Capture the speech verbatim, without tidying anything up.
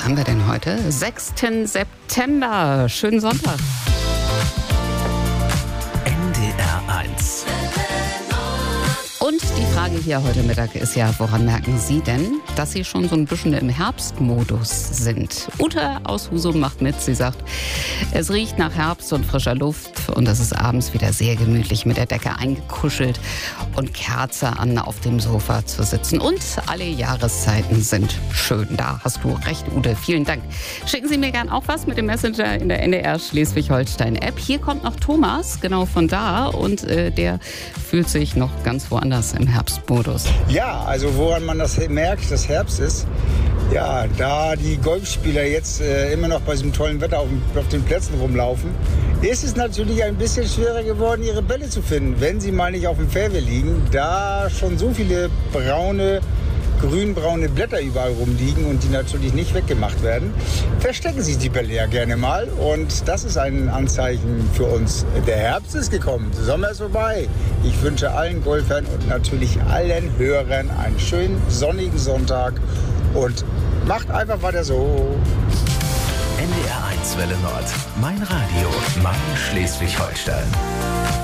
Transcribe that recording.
haben wir denn heute? sechsten September. Schönen Sonntag. N D R eins. Und die Frage hier heute Mittag ist ja, woran merken Sie denn, dass Sie schon so ein bisschen im Herbstmodus sind? Ute aus Husum macht mit. Sie sagt, es riecht nach Herbst und frischer Luft und es ist abends wieder sehr gemütlich mit der Decke eingekuschelt und Kerze an auf dem Sofa zu sitzen. Und alle Jahreszeiten sind schön. Da hast du recht, Ute. Vielen Dank. Schicken Sie mir gern auch was mit dem Messenger in der N D R Schleswig-Holstein-App. Hier kommt noch Thomas, genau von da. Und äh, der fühlt sich noch ganz woanders im Herbstmodus. Ja, also woran man das merkt, dass Herbst ist, ja, da die Golfspieler jetzt äh, immer noch bei diesem tollen Wetter auf, auf den Plätzen rumlaufen, ist es natürlich ein bisschen schwerer geworden, ihre Bälle zu finden, wenn sie mal nicht auf dem Fairway liegen, da schon so viele braune, grünbraune Blätter überall rumliegen und die natürlich nicht weggemacht werden, verstecken sich die Bälle ja gerne mal. Und das ist ein Anzeichen für uns. Der Herbst ist gekommen, der Sommer ist vorbei. Ich wünsche allen Golfern und natürlich allen Hörern einen schönen sonnigen Sonntag und macht einfach weiter so. N D R eins Welle Nord. Mein Radio, mein Schleswig-Holstein.